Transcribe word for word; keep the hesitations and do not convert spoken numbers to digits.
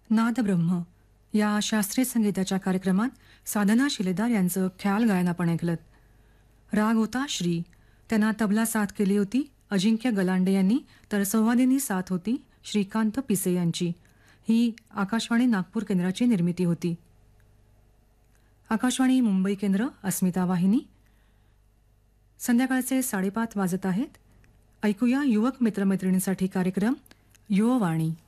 नादब्रह्म या शास्त्रीय संगीताच्या कार्यक्रमात साधना शिलेदार यांचं ख्याल गायन आपण ऐकलं. राग होता श्री. त्यांना तबला साथ केली होती अजिंक्य गलांडे यांनी, तर संवादिनी साथ होती श्रीकांत पिसे यांची. ही आकाशवाणी नागपूर केंद्राची निर्मिती होती. आकाशवाणी मुंबई केंद्र, अस्मिता वाहिनी. संध्याकाळचे साडेपाच वाजत आहेत. ऐकूया युवक मित्रमैत्रिणींसाठी कार्यक्रम युववाणी.